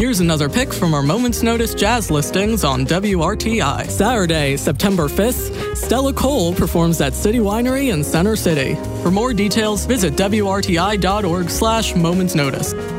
Here's another pick from our Moment's Notice jazz listings on WRTI. Saturday, September 5th, Stella Cole performs at City Winery in Center City. For more details, visit WRTI.org/momentsnotice.